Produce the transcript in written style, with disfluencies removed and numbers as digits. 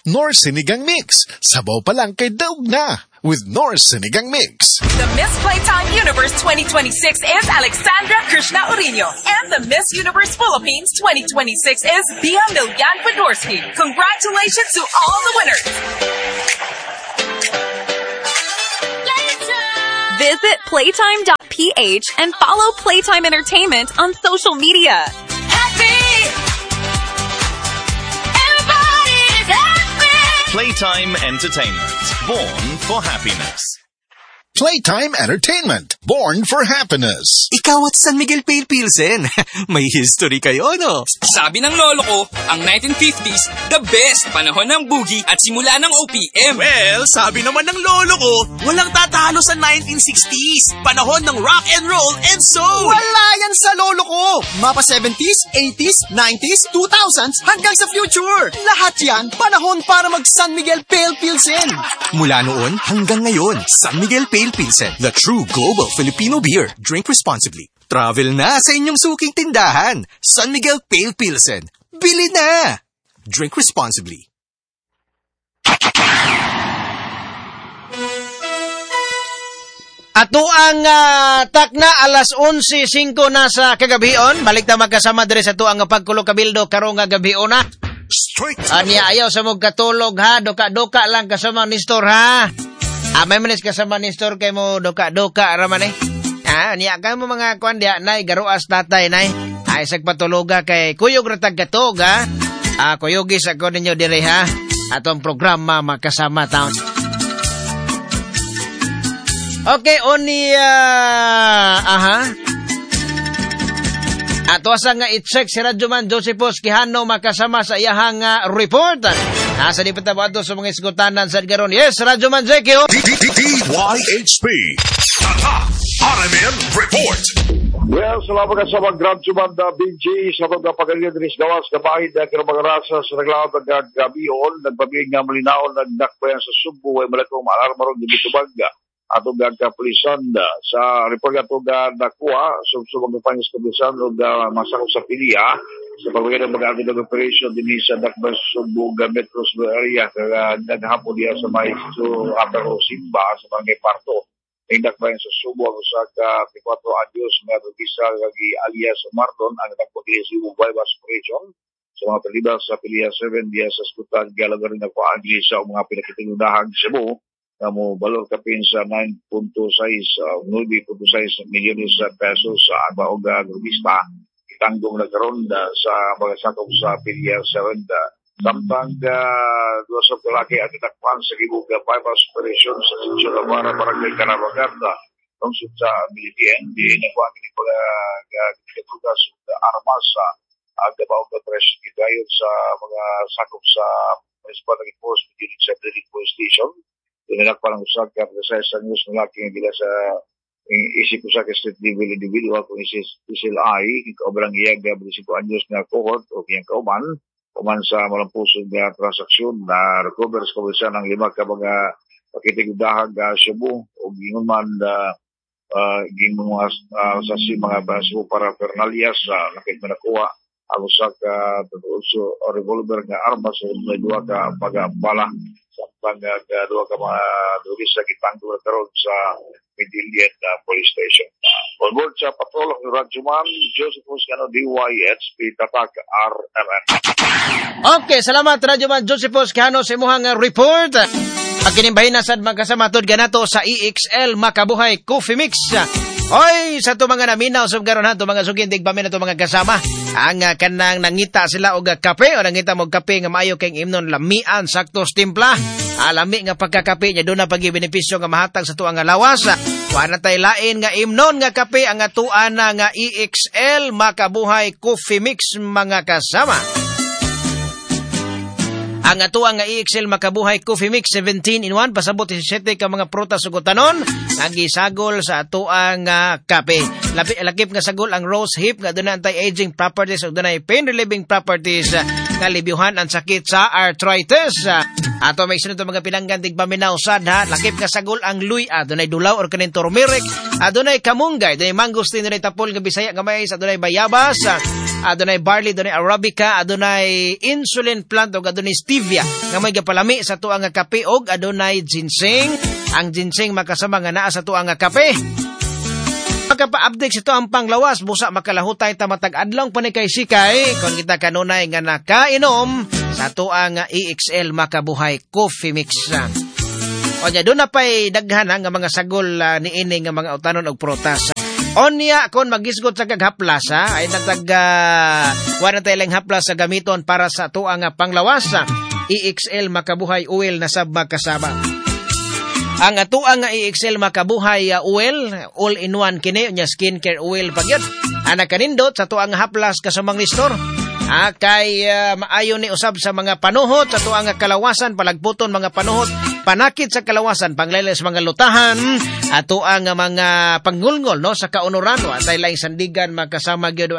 Nor Sinigang Mix. Sabaw pa lang kay daog na with Nor Sinigang Mix. The Miss Playtime Universe 2026 is Alexandra Krishna Urino. And the Miss Universe Philippines 2026 is Bia Milyan Fedorsky. Congratulations to all the winners. Visit playtime.ph and follow Playtime Entertainment on social media. Playtime Entertainment. Born for happiness. Playtime Entertainment. Born for happiness. Ikaw at San Miguel Pale Pilsen. May history kayo, no? Sabi ng lolo ko, ang 1950s, the best panahon ng boogie at simula ng OPM. Well, sabi naman ng lolo ko, walang tatalo sa 1960s. Panahon ng rock and roll and soul. Wala yan sa lolo ko. Mapa 70s, 80s, 90s, 2000s, hanggang sa future. Lahat yan, panahon para mag San Miguel Pale Pilsen. Mula noon hanggang ngayon, San Miguel Pale Pilsen, the true global Filipino beer. Drink responsibly. Travel na sa inyong suking tindahan. San Miguel Pale Pilsen. Bili na! Drink responsibly. Ato ang takna alas 11:05 na sa kagabion. Balik na magkasama dire sa tuang pagkulo kabildo karong gabion na. Anya ayaw sa mong katulog ha. Doka-doka lang kasama ni Store ha. May manis kasama ni Store kay mo doka-doka raman eh. Niya ka mo mga kwan diya nay garuas tatay nay. Ay sag patuluga kay kuyog ratag katog ha. Kuyogis ako ninyo dire ha. Atong programa makasama taon. Okay, oni ato asa nga i-check si Radyoman Josephus Quijano makasama sa iyahang report. Nasa di patabato sa mga isgutanan sa garon. Yes, Radyoman Jekio. DYHP. RMN Report. Well, salamat ka sa mga Radyoman BG sa mga pagalingan din sa gawas kabahid na kinabagarasa sa naglawad ng gabiyon. Nagpabiling nga malinaon nagdakbayan sa Subo ay malakong maalarmarong di Bitubanga. Atong kapulisan sa report atong nakuha subsubang pangis kapulisan og masakop sa pilya sa pagpagay ng mga agad operation din sa Dakbas Subo Metro area naghapon diya sa may Apero Simba sa mga parto indak bayan sa Subo sa ka 24 anyos nga bisa lagi alias Marlon ang nagpagay sa bypass operation sa mga palibas sa pilya 7 diya sa Skutan Galagar na ko agi sa mga pinakitingudahan sa Cebu kamo balor kapin sa 9.6 milyones pesos sa Abaoga Grubista itanggong na karon sa mga sakop sa pilya 7 samtang dua sa kalaki at itakpan sa gibuga bypass operation sa Sitio Lamara Barangay Canavaganda tungkol sa militian di nakuha ni pala katugas armas sa Abaoga Press gidayon sa mga sakop sa municipal post unit sa police station. Tinalak parang usag ka sa isang news na laking bila sa isip usag ka street level individual kung isil ay ikaw iyaga 25 anyos na cohort o kiyang kauman sa malampusog na transaksyon na recover sa kabalisa ng 5 ka mga pakitigudahag Cebu o gingon man gingon mga sa mga Cebu paraphernalias sa nakit manakuha ang usag ka also revolver nga armas sa duwa ka pagabala samtang dua ka mga dulis sa kitanggo na karon sa Midillian Police Station. On board sa patrol ng Radyoman Josephus Quijano DYHP Tatak RMN. Okay, salamat Radyoman Josephus Quijano sa imuhang report. Ang kinimbahin na sad magkasama tod ganato sa EXL Makabuhay Coffee Mix. Oy, sa to mga naminaw sa garon ha, to mga sugindig pa to mga kasama. Ang kanang nangita sila og kape o nangita mo kape nga maayo kay imnon lamian sakto timpla. Lami nga pagkakape nya do na pagi benepisyo nga mahatag sa tuang nga lawas. Wa na tay lain nga imnon nga kape ang atuan na nga EXL Makabuhay Coffee Mix mga kasama. Ang atuang nga EXL Makabuhay Coffee Mix 17 in 1 pasabot 17 ka mga prutas ug utanon nagisagol sa atuang kape. Lakip nga sagol ang rose hip nga dunay anti-aging properties ug dunay pain relieving properties nga libyuhan ang sakit sa arthritis. Ato may sunod mga pinanggan tigpaminaw sad ha. Lakip nga sagol ang luy dunay dulaw or kanin turmeric, dunay kamunggay, dunay mangosteen, dunay tapol nga Bisaya nga mais, dunay bayabas. adunay barley, adunay arabica, adunay insulin plant ug adunay stevia nga may gapalami sa tuang nga kape ug adunay ginseng. Ang ginseng makasama nga naa sa tuang nga kape. Pagka-update ito ang panglawas, busa makalahutay tamatag adlong panikay sikay kung kita kanunay nga nakainom sa tuang EXL Makabuhay Coffee Mix. O niya, doon na pa'y daghan nga mga sagol ni ini nga mga utanon og prutas. Onya, kung magisgot sa kaghaplas, ay wala tayong haplas sa gamiton para sa tuang panglawas. EXL Makabuhay Oil na sab makasama. Ang atuang EXL Makabuhay oil, all-in-one kini, nya skincare oil pagyud. Ana kanindot sa tuang haplas kasamang listor. Kay maayo ni usab sa mga panuhot, sa tuang kalawasan, palagputon mga panuhot, panakit sa kalawasan, pangleles mga lutahan, ato ang mga panggulngol no sa kaunuran, atay laing sandigan makasama gyud